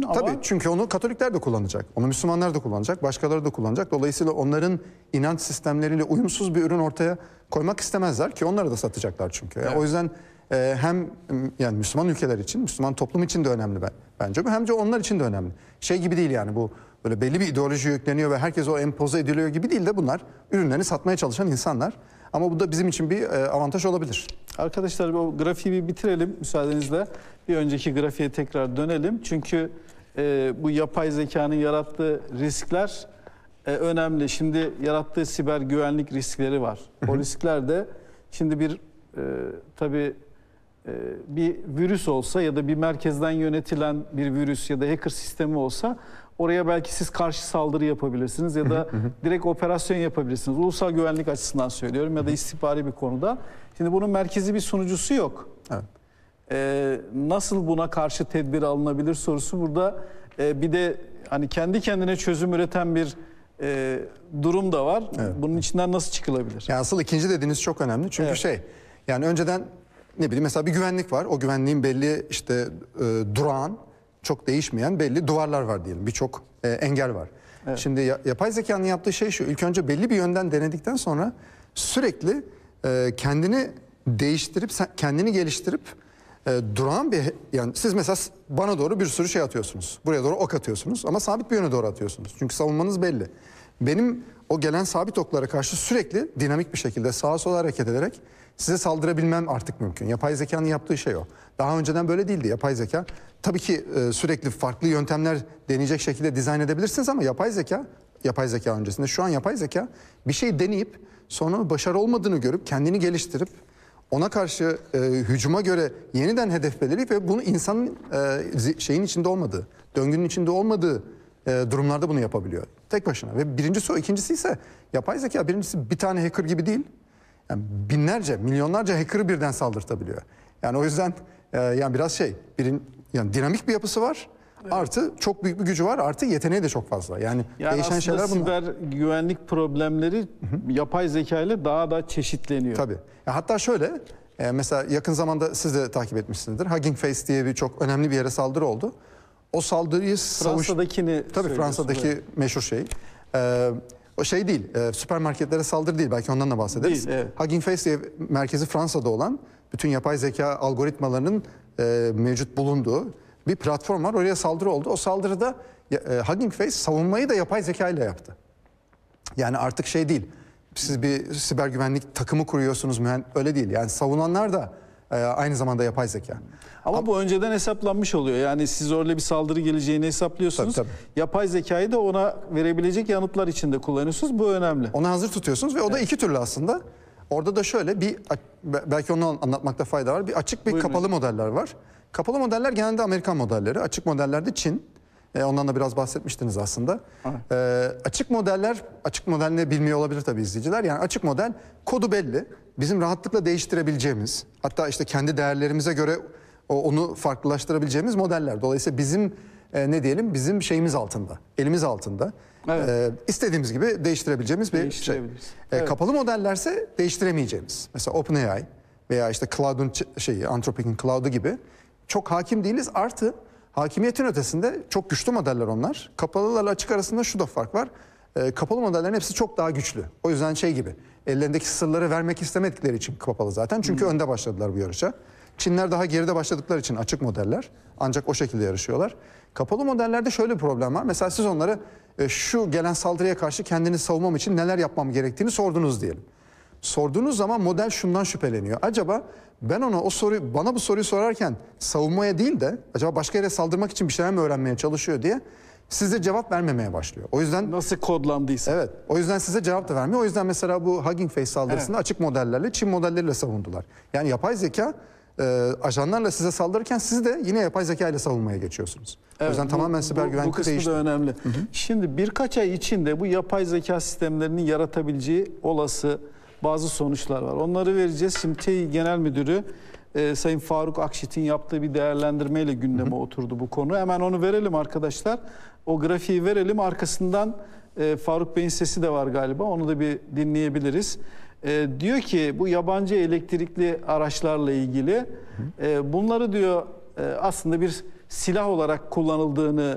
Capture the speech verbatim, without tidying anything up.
ama... Tabii, çünkü onu Katolikler de kullanacak, onu Müslümanlar da kullanacak, başkaları da kullanacak. Dolayısıyla onların inanç sistemleriyle uyumsuz bir ürün ortaya koymak istemezler ki onları da satacaklar çünkü. Evet. O yüzden e, hem yani Müslüman ülkeler için, Müslüman toplum için de önemli ben, bence bu, hem de onlar için de önemli. Şey gibi değil yani, bu böyle belli bir ideoloji yükleniyor ve herkes o empoze ediliyor gibi değil de bunlar ürünlerini satmaya çalışan insanlar. Ama bu da bizim için bir e, avantaj olabilir. Arkadaşlar, o grafiği bir bitirelim müsaadenizle. Bir önceki grafiğe tekrar dönelim. Çünkü e, bu yapay zekanın yarattığı riskler e, önemli. Şimdi yarattığı siber güvenlik riskleri var. O riskler de şimdi bir e, tabii e, bir virüs olsa ya da bir merkezden yönetilen bir virüs ya da hacker sistemi olsa oraya belki siz karşı saldırı yapabilirsiniz ya da direkt operasyon yapabilirsiniz. Ulusal güvenlik açısından söylüyorum ya da istihbari bir konuda. Şimdi bunun merkezi bir sunucusu yok. Evet. Ee, nasıl buna karşı tedbir alınabilir sorusu burada. Ee, bir de hani kendi kendine çözüm üreten bir e, durum da var. Evet. Bunun içinden nasıl çıkılabilir? Yani asıl ikinci dediğiniz çok önemli. Çünkü evet. şey yani önceden ne bileyim mesela bir güvenlik var. O güvenliğin belli işte e, durağan, çok değişmeyen belli duvarlar var diyelim. Birçok e, engel var. Evet. Şimdi ya, yapay zekanın yaptığı şey şu. İlk önce belli bir yönden denedikten sonra sürekli e, kendini değiştirip, kendini geliştirip e, durağan bir, yani siz mesela bana doğru bir sürü şey atıyorsunuz. Buraya doğru ok atıyorsunuz ama sabit bir yöne doğru atıyorsunuz. Çünkü savunmanız belli. Benim o gelen sabit oklara karşı sürekli dinamik bir şekilde sağa sola hareket ederek size saldırabilmem artık mümkün. Yapay zekanın yaptığı şey o. Daha önceden böyle değildi yapay zeka. Tabii ki e, sürekli farklı yöntemler deneyecek şekilde dizayn edebilirsiniz ama yapay zeka, yapay zeka öncesinde şu an yapay zeka bir şey deneyip sonra başarı olmadığını görüp kendini geliştirip ona karşı e, hücuma göre yeniden hedef belirleyip ve bunu insanın e, şeyin içinde olmadığı, döngünün içinde olmadığı e, durumlarda bunu yapabiliyor. Tek başına. Ve birincisi o. İkincisi ise yapay zeka birincisi bir tane hacker gibi değil. Yani binlerce, milyonlarca hacker'ı birden saldırtabiliyor. Yani o yüzden e, yani biraz şey, birin, yani dinamik bir yapısı var. Evet. Artı çok büyük bir gücü var. Artı yeteneği de çok fazla. Yani, yani değişen şeyler bunlar. Siber güvenlik problemleri Hı-hı. yapay zeka ile daha da çeşitleniyor. Tabii. Ya hatta şöyle, e, mesela yakın zamanda siz de takip etmişsinizdir. Hugging Face diye bir çok önemli bir yere saldırı oldu. O saldırıyı Fransa'dakini savuş... Tabii Fransa'daki evet. meşhur şey. E, o şey değil, e, süpermarketlere saldırı değil. Belki ondan da bahsederiz. Değil, evet. Hugging Face diye merkezi Fransa'da olan bütün yapay zeka algoritmalarının e, mevcut bulunduğu bir platform var. Oraya saldırı oldu. O saldırıda e, Hugging Face savunmayı da yapay zeka ile yaptı. Yani artık şey değil. Siz bir siber güvenlik takımı kuruyorsunuz, öyle değil. Yani savunanlar da e, aynı zamanda yapay zeka. Ama, Ama bu önceden hesaplanmış oluyor. Yani siz öyle bir saldırı geleceğini hesaplıyorsunuz. Tabii, tabii. Yapay zekayı da ona verebilecek yanıtlar için de kullanıyorsunuz. Bu önemli. Onu hazır tutuyorsunuz ve o da evet. iki türlü aslında. Orada da şöyle bir, belki onu anlatmakta fayda var. Bir açık, bir Buyurun. kapalı modeller var. Kapalı modeller genelde Amerikan modelleri. Açık modellerde Çin. E, ondan da biraz bahsetmiştiniz aslında. E, açık modeller, açık model ne bilmiyor olabilir tabii izleyiciler. Yani açık model kodu belli. Bizim rahatlıkla değiştirebileceğimiz, hatta işte kendi değerlerimize göre onu farklılaştırabileceğimiz modeller. Dolayısıyla bizim e, ne diyelim, bizim şeyimiz altında, elimiz altında. Evet. E, istediğimiz gibi değiştirebileceğimiz bir şey. E, evet. Kapalı modellerse değiştiremeyeceğimiz. Mesela OpenAI veya işte Cloud'un şeyi, Anthropic'in Cloud'u gibi çok hakim değiliz. Artı hakimiyetin ötesinde çok güçlü modeller onlar. Kapalılarla açık arasında şu da fark var. E, kapalı modellerin hepsi çok daha güçlü. O yüzden şey gibi, ellerindeki sırları vermek istemedikleri için kapalı zaten. Çünkü hmm. önde başladılar bu yarışa. Çinler daha geride başladıkları için açık modeller. Ancak o şekilde yarışıyorlar. Kapalı modellerde şöyle bir problem var. Mesela siz onlara e, şu gelen saldırıya karşı kendini savunmam için neler yapmam gerektiğini sordunuz diyelim. Sorduğunuz zaman model şundan şüpheleniyor. Acaba ben ona o soruyu, bana bu soruyu sorarken savunmaya değil de acaba başka yere saldırmak için bir şeyler mi öğrenmeye çalışıyor diye size cevap vermemeye başlıyor. O yüzden nasıl kodlandıysa. Evet. O yüzden size cevap da vermiyor. O yüzden mesela bu Hugging Face saldırısında evet. açık modellerle, Çin modelleriyle savundular. Yani yapay zeka e, ajanlarla size saldırırken siz de yine yapay zeka ile savunmaya geçiyorsunuz. Evet, o yüzden bu, tamamen siber güvenlik değişti. Bu kısmı da önemli. Hı hı. Şimdi birkaç ay içinde bu yapay zeka sistemlerinin yaratabileceği olası bazı sonuçlar var. Onları vereceğiz. Şimdi Tİ Genel Müdürü e, Sayın Faruk Akşit'in yaptığı bir değerlendirmeyle gündeme hı hı. oturdu bu konu. Hemen onu verelim arkadaşlar. O grafiği verelim. Arkasından e, Faruk Bey'in sesi de var galiba. Onu da bir dinleyebiliriz. E, diyor ki bu yabancı elektrikli araçlarla ilgili e, bunları diyor e, aslında bir silah olarak kullanıldığını